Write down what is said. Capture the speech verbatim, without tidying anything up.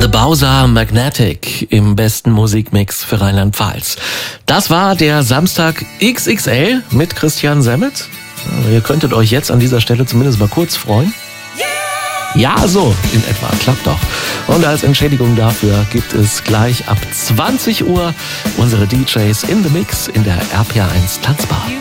The Bowser Magnetic im besten Musikmix für Rheinland-Pfalz. Das war der Samstag X X L mit Christian Semmet. Ihr könntet euch jetzt an dieser Stelle zumindest mal kurz freuen. Ja, so in etwa, klappt doch. Und als Entschädigung dafür gibt es gleich ab zwanzig Uhr unsere D Js in the Mix in der R P R eins Tanzbar.